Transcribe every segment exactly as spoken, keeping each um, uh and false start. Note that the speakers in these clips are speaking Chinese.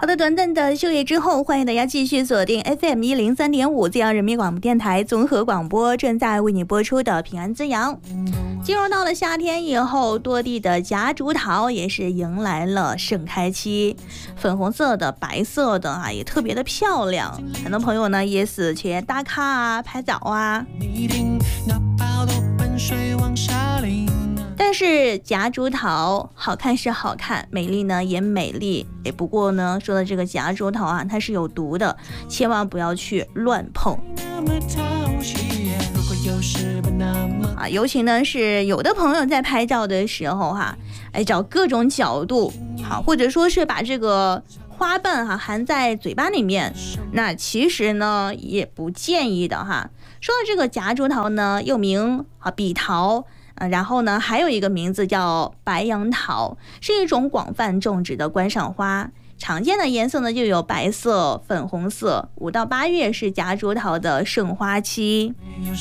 好的，短暂的休业之后，欢迎大家继续锁定 F M 一零三点五滋阳人民广播电台综合广播，正在为你播出的平安滋阳。进入到了夏天以后，多地的夹竹桃也是迎来了盛开期，粉红色的、白色的啊，也特别的漂亮。很多朋友呢也是去打卡啊、拍照啊。但是夹竹桃好看是好看，美丽呢也美丽。哎，不过呢，说的这个夹竹桃啊，它是有毒的，千万不要去乱碰。啊，尤其呢是有的朋友在拍照的时候哈、啊，哎，找各种角度，好，或者说是把这个花瓣哈、啊、含在嘴巴里面，那其实呢也不建议的哈。说到这个夹竹桃呢，又名啊笔桃。呃，然后呢，还有一个名字叫白杨桃，是一种广泛种植的观赏花。常见的颜色呢就有白色、粉红色。五到八月是夹竹桃的盛花期。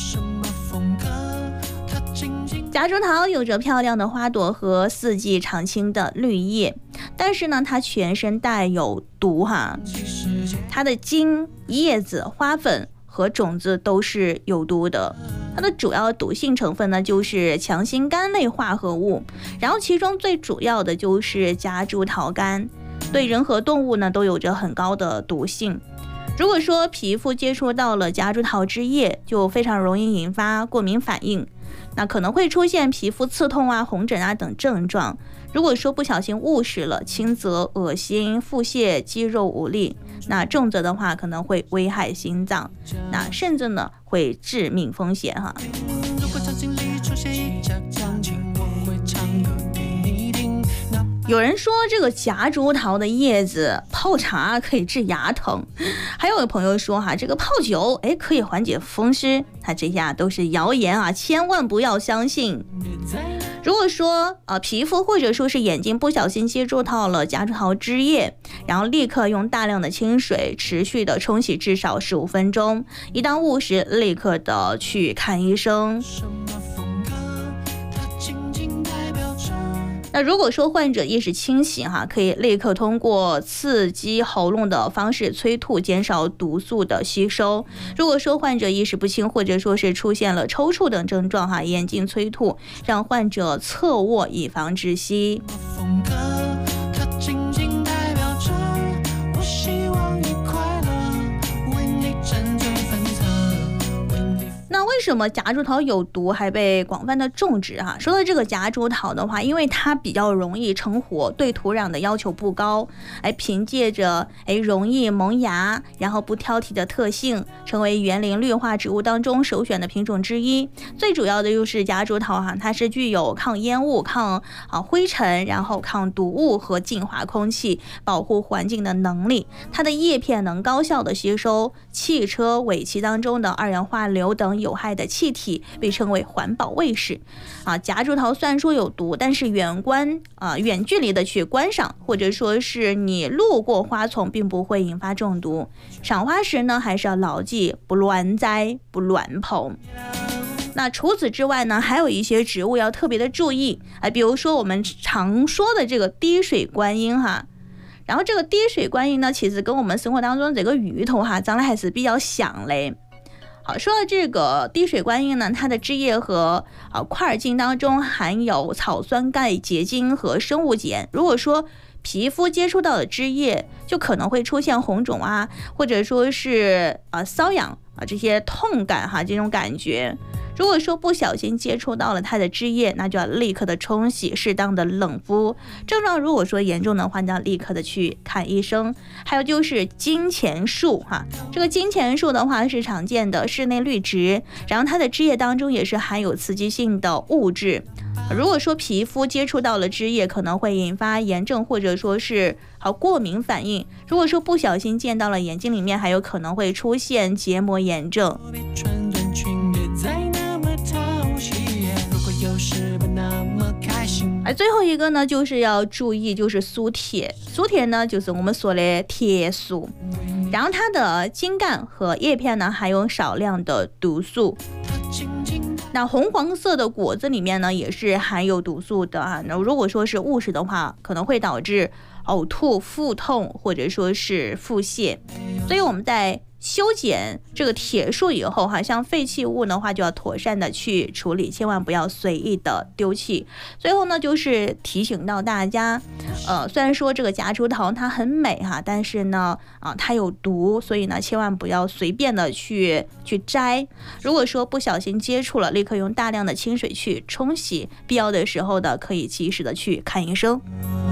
夹竹桃有着漂亮的花朵和四季常青的绿叶，但是呢，它全身带有毒哈。它的茎、叶子、花粉和种子都是有毒的。它的主要毒性成分呢就是强心苷类化合物，然后其中最主要的就是夹竹桃苷，对人和动物呢都有着很高的毒性。如果说皮肤接触到了夹竹桃汁液，就非常容易引发过敏反应，那可能会出现皮肤刺痛啊、红疹啊等症状。如果说不小心误食了，轻则恶心、腹泻、肌肉无力，那重则的话可能会危害心脏，那甚至呢会致命风险哈。有人说这个夹竹桃的叶子泡茶可以治牙疼，还有朋友说哈，这个泡酒哎可以缓解风湿，它这下都是谣言啊，千万不要相信。如果说呃皮肤或者说是眼睛不小心接触到了夹竹桃汁液，然后立刻用大量的清水持续的冲洗至少十五分钟，一旦误食立刻的去看医生。那如果说患者意识清醒哈，可以立刻通过刺激喉咙的方式催吐，减少毒素的吸收。如果说患者意识不清，或者说是出现了抽搐等症状哈，严禁催吐，让患者侧卧以防窒息。为什么夹竹桃有毒还被广泛的种植哈？说到这个夹竹桃的话，因为它比较容易成活，对土壤的要求不高，哎，凭借着哎容易萌芽，然后不挑剔的特性，成为园林绿化植物当中首选的品种之一。最主要的就是夹竹桃哈，它是具有抗烟雾、抗啊灰尘，然后抗毒物和净化空气、保护环境的能力。它的叶片能高效的吸收汽车尾气当中的二氧化硫等有害的气体，被称为环保卫士啊。夹竹桃虽然说有毒，但是远观啊远距离的去观赏，或者说是你路过花丛，并不会引发中毒。赏花时呢，还是要牢记不乱栽、不乱碰。那除此之外呢，还有一些植物要特别的注意啊，比如说我们常说的这个滴水观音哈。然后这个滴水观音呢，其实跟我们生活当中这个芋头哈，长得还是比较像嘞。好，说到这个滴水观音呢，它的汁液和啊块儿茎当中含有草酸钙结晶和生物碱。如果说皮肤接触到的汁液，就可能会出现红肿啊，或者说是啊瘙痒啊这些痛感哈这种感觉。如果说不小心接触到了它的汁液，那就要立刻的冲洗，适当的冷敷。症状如果说严重的话，就要立刻的去看医生。还有就是金钱树哈，这个金钱树的话是常见的室内绿植，然后它的汁液当中也是含有刺激性的物质。如果说皮肤接触到了汁液，可能会引发炎症或者说是好过敏反应。如果说不小心溅到了眼睛里面，还有可能会出现结膜炎症。而最后一个呢，就是要注意，就是苏铁。苏铁呢，就是我们说的铁素，然后它的茎干和叶片呢，含有少量的毒素。那红黄色的果子里面呢，也是含有毒素的啊。那如果说是误食的话，可能会导致呕吐、腹痛或者说是腹泻。所以我们在修剪这个铁树以后哈，像废弃物的话就要妥善的去处理，千万不要随意的丢弃。最后呢，就是提醒到大家，呃，虽然说这个夹竹桃它很美哈，但是呢，啊，它有毒，所以呢，千万不要随便的去去摘。如果说不小心接触了，立刻用大量的清水去冲洗，必要的时候呢，可以及时的去看医生。